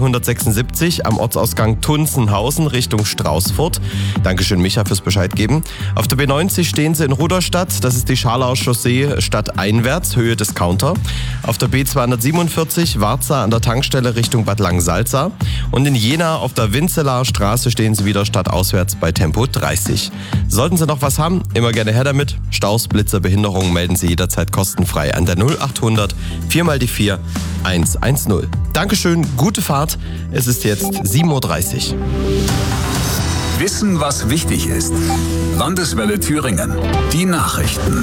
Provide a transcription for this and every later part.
176 am Ortsausgang Tunzenhausen Richtung Straußfurt. Dankeschön, Micha, fürs Bescheid geben. Auf der B90 stehen Sie in Rudolstadt. Das ist die Scharlauer Chaussee stadteinwärts, Höhe Discounter. Auf der B247 Warza an der Tankstelle Richtung Bad Langensalza. Und in Jena auf der Winzelaer Straße stehen Sie wieder stadtauswärts bei Tempo 30. Sollten Sie noch was haben, immer gerne her damit. Staus, Blitzer, Behinderungen melden Sie jederzeit kostenfrei an der 0800 4x4 110. Dankeschön, gute Fahrt. Es ist jetzt 7.30 Uhr. Wissen, was wichtig ist. Landeswelle Thüringen. Die Nachrichten.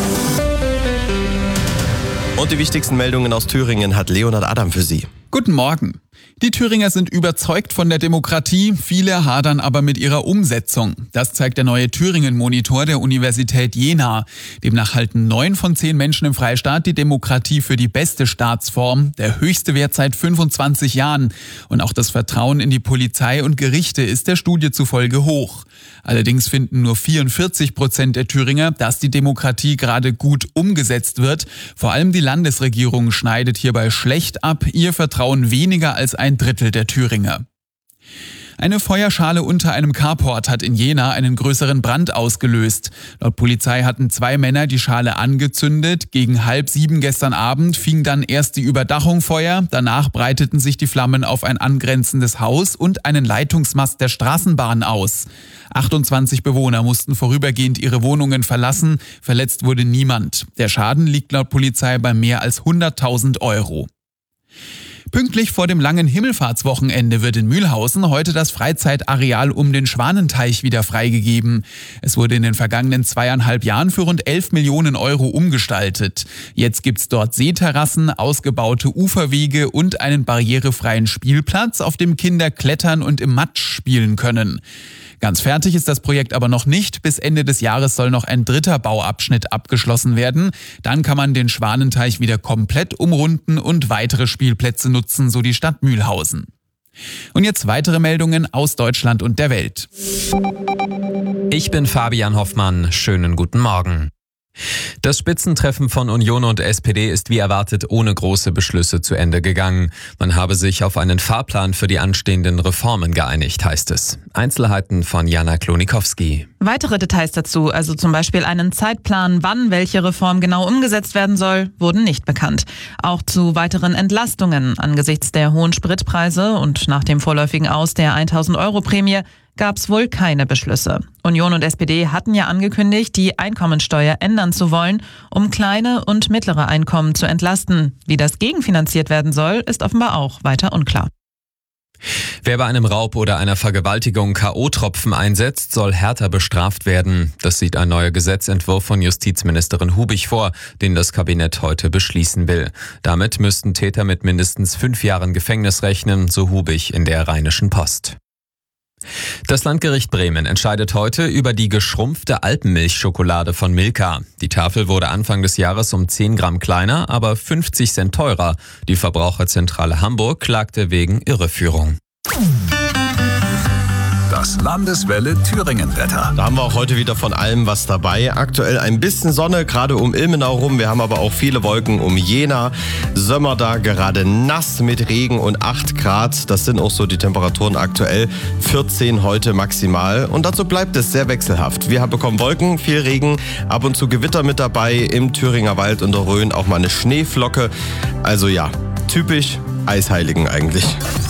Und die wichtigsten Meldungen aus Thüringen hat Leonhard Adam für Sie. Guten Morgen. Die Thüringer sind überzeugt von der Demokratie, viele hadern aber mit ihrer Umsetzung. Das zeigt der neue Thüringen-Monitor der Universität Jena. Demnach halten 9 von 10 Menschen im Freistaat die Demokratie für die beste Staatsform, der höchste Wert seit 25 Jahren. Und auch das Vertrauen in die Polizei und Gerichte ist der Studie zufolge hoch. Allerdings finden nur 44% der Thüringer, dass die Demokratie gerade gut umgesetzt wird. Vor allem die Landesregierung schneidet hierbei schlecht ab, ihr vertrauen weniger als 1/3 der Thüringer. Eine Feuerschale unter einem Carport hat in Jena einen größeren Brand ausgelöst. Laut Polizei hatten 2 Männer die Schale angezündet. Gegen 6:30 gestern Abend fing dann erst die Überdachung Feuer. Danach breiteten sich die Flammen auf ein angrenzendes Haus und einen Leitungsmast der Straßenbahn aus. 28 Bewohner mussten vorübergehend ihre Wohnungen verlassen. Verletzt wurde niemand. Der Schaden liegt laut Polizei bei mehr als 100.000 Euro. Pünktlich vor dem langen Himmelfahrtswochenende wird in Mühlhausen heute das Freizeitareal um den Schwanenteich wieder freigegeben. Es wurde in den vergangenen 2,5 Jahren für rund 11 Millionen Euro umgestaltet. Jetzt gibt's dort Seeterrassen, ausgebaute Uferwege und einen barrierefreien Spielplatz, auf dem Kinder klettern und im Matsch spielen können. Ganz fertig ist das Projekt aber noch nicht. Bis Ende des Jahres soll noch ein 3. Bauabschnitt abgeschlossen werden. Dann kann man den Schwanenteich wieder komplett umrunden und weitere Spielplätze nutzen, so die Stadt Mühlhausen. Und jetzt weitere Meldungen aus Deutschland und der Welt. Ich bin Fabian Hoffmann. Schönen guten Morgen. Das Spitzentreffen von Union und SPD ist wie erwartet ohne große Beschlüsse zu Ende gegangen. Man habe sich auf einen Fahrplan für die anstehenden Reformen geeinigt, heißt es. Einzelheiten von Jana Klonikowski. Weitere Details dazu, also zum Beispiel einen Zeitplan, wann welche Reform genau umgesetzt werden soll, wurden nicht bekannt. Auch zu weiteren Entlastungen angesichts der hohen Spritpreise und nach dem vorläufigen Aus der 1.000-Euro-Prämie gab es wohl keine Beschlüsse. Union und SPD hatten ja angekündigt, die Einkommensteuer ändern zu wollen, um kleine und mittlere Einkommen zu entlasten. Wie das gegenfinanziert werden soll, ist offenbar auch weiter unklar. Wer bei einem Raub oder einer Vergewaltigung K.O.-Tropfen einsetzt, soll härter bestraft werden. Das sieht ein neuer Gesetzentwurf von Justizministerin Hubig vor, den das Kabinett heute beschließen will. Damit müssten Täter mit mindestens 5 Jahren Gefängnis rechnen, so Hubig in der Rheinischen Post. Das Landgericht Bremen entscheidet heute über die geschrumpfte Alpenmilchschokolade von Milka. Die Tafel wurde Anfang des Jahres um 10 Gramm kleiner, aber 50 Cent teurer. Die Verbraucherzentrale Hamburg klagte wegen Irreführung. Das Landeswelle Thüringen-Wetter. Da haben wir auch heute wieder von allem was dabei. Aktuell ein bisschen Sonne, gerade um Ilmenau rum. Wir haben aber auch viele Wolken um Jena. Sommer da, gerade nass mit Regen und 8 Grad. Das sind auch so die Temperaturen aktuell. 14 heute maximal. Und dazu bleibt es sehr wechselhaft. Wir bekommen Wolken, viel Regen, ab und zu Gewitter mit dabei. Im Thüringer Wald und der Rhön auch mal eine Schneeflocke. Also ja, typisch Eisheiligen eigentlich.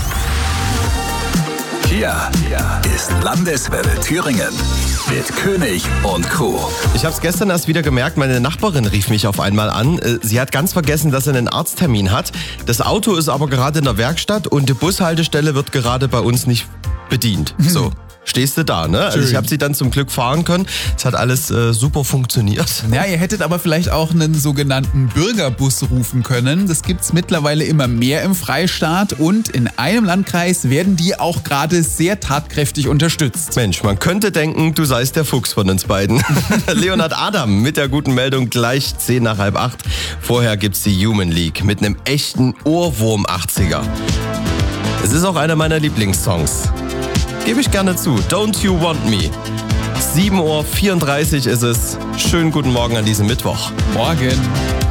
Hier ist Landeswelle Thüringen mit König und Crew. Ich habe es gestern erst wieder gemerkt, meine Nachbarin rief mich auf einmal an. Sie hat ganz vergessen, dass sie einen Arzttermin hat. Das Auto ist aber gerade in der Werkstatt und die Bushaltestelle wird gerade bei uns nicht bedient. So. Stehst du da, ne? Also ich habe sie dann zum Glück fahren können. Es hat alles super funktioniert. Ja, ihr hättet aber vielleicht auch einen sogenannten Bürgerbus rufen können. Das gibt's mittlerweile immer mehr im Freistaat und in einem Landkreis werden die auch gerade sehr tatkräftig unterstützt. Mensch, man könnte denken, du seist der Fuchs von uns beiden. Leonhard Adam mit der guten Meldung gleich 7:10. Vorher gibt's die Human League mit einem echten Ohrwurm 80er. Es ist auch einer meiner Lieblingssongs. Gebe ich gerne zu. Don't You Want Me. 7:34 Uhr ist es. Schönen guten Morgen an diesem Mittwoch. Morgen.